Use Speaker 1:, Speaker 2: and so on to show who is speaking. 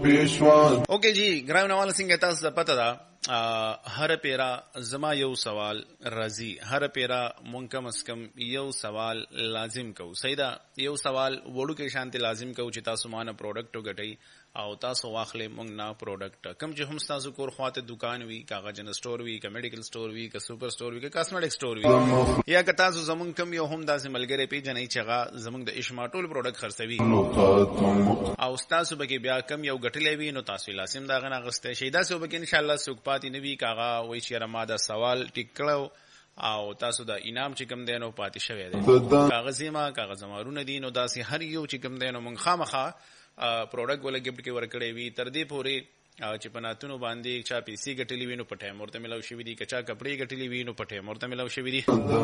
Speaker 1: اوکے جی ګران نوال څنګه تاسو ته پته ده هر پیرا زما یو سوال راځي هر پیرا مونږ کم اس کم یو سوال لازم کو سیدا یو سوال وړو کې شانتي لازم کو چې تاسو مانه پروډکټ وګټئ او تاسو واخلې مونږ نه پروډکټ کم چې هم تاسو کور خواته دکان وی کاغذ جن سٹور وی کا میډیکل سٹور وی کا سپر سٹور وی کا کاسمیټک سٹور وی یا که تاسو زمونږ کم یو هم داسې ملګری پیژنې چې هغه زمونږ د اشماټول پروډکټ خرڅوي او تاسو به بیا کم یو غټلې وی نو تاسو لازم دا غنا غسته شي دا سو به ان شاء الله سوق پاتې نوي کاغه وای چې را ماده سوال ټیک کړو او تاسو دا انعام چې کم دینو پاتې شوی دی کاغذ مارونه دي نو داسې هر یو چې کم دینو مونږ خامخا پروډکټ ولا ګفت کې ورکړې وی تر دې پورې چې پناتونو باندې چا پیسې ګټلې وینو پټه مرته ملو شوی دي کچا کپڑے ګټلې وینو پټه مرته ملو شوی دي